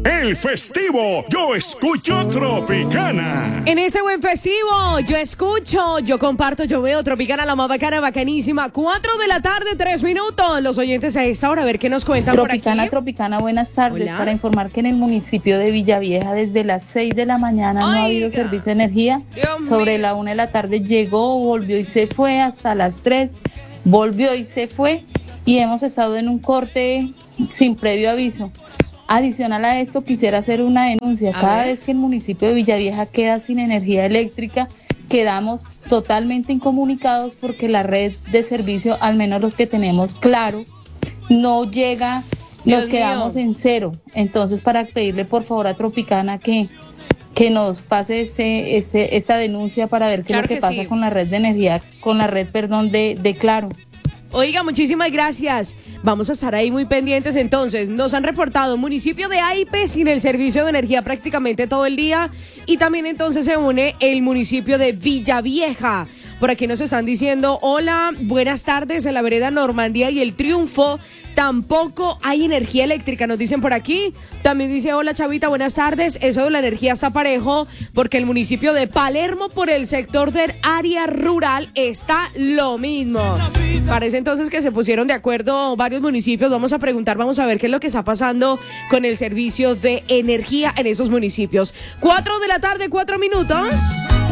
El festivo, yo escucho Tropicana. En ese buen festivo, yo escucho, yo comparto, yo veo Tropicana, la más bacana, bacanísima. 4 de la tarde, 3 minutos. Los oyentes a esta hora, a ver qué nos cuentan Tropicana, por aquí. Tropicana, buenas tardes. Hola. Para informar que en el municipio de Villavieja desde las 6 de la mañana no ha habido servicio de energía. Dios Sobre mío. la 1 de la tarde llegó, volvió y se fue hasta las 3. Volvió y se fue. Y hemos estado en un corte sin previo aviso. Adicional a esto, quisiera hacer una denuncia. Cada vez que el municipio de Villavieja queda sin energía eléctrica, quedamos totalmente incomunicados porque la red de servicio, al menos los que tenemos claro, no llega, nos quedamos en cero. Entonces, para pedirle por favor a Tropicana que nos pase esta denuncia para ver qué Claro es lo que pasa sí. con la red de energía, con la red, perdón, de Claro. Oiga, muchísimas gracias. Vamos a estar ahí muy pendientes entonces. Nos han reportado municipio de Aipe sin el servicio de energía prácticamente todo el día. Y también entonces se une el municipio de Villavieja. Por aquí nos están diciendo, hola, buenas tardes, en la vereda Normandía y el Triunfo tampoco hay energía eléctrica, nos dicen por aquí. También dice, hola Chavita, buenas tardes, eso de la energía está parejo porque el municipio de Palermo por el sector del área rural está lo mismo. Parece entonces que se pusieron de acuerdo varios municipios, vamos a preguntar, vamos a ver qué es lo que está pasando con el servicio de energía en esos municipios. 4 de la tarde, 4 minutos.